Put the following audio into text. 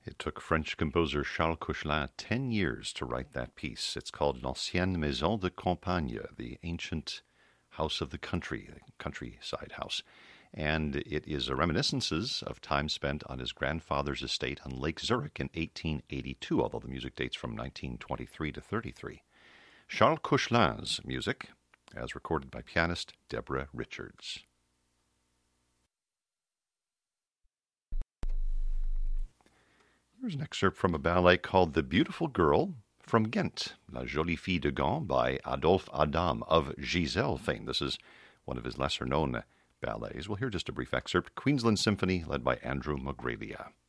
It took French composer Charles Koechlin 10 years to write that piece. It's called L'Ancienne Maison de Campagne, the ancient house of the country, the countryside house. And it is a reminiscences of time spent on his grandfather's estate on Lake Zurich in 1882, although the music dates from 1923 to 33. Charles Koechlin's music, as recorded by pianist Deborah Richards. Here's an excerpt from a ballet called The Beautiful Girl from Ghent, La Jolie Fille de Gand by Adolphe Adam of Giselle fame. This is one of his lesser-known ballets. We'll hear just a brief excerpt. Queensland Symphony, led by Andrew Magralia.